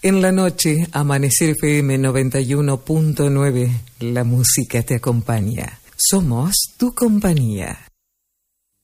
En la noche, Amanecer FM 91.9, la música te acompaña. Somos tu compañía.